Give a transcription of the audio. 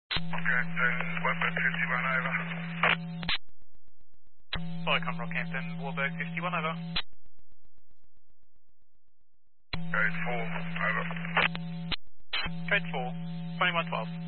Rockhampton, Warburg 51 over. Welcome, Rockhampton, Warburg 51 over. Code 4 over. Code 4, 2112.